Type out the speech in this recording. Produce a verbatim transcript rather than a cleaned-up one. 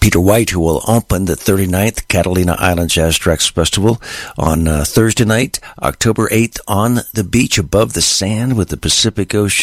Peter White, who will open the thirty-ninth Catalina Island Jazz Tracks Festival on uh, Thursday night, October eighth, on the beach above the sand with the Pacific Ocean.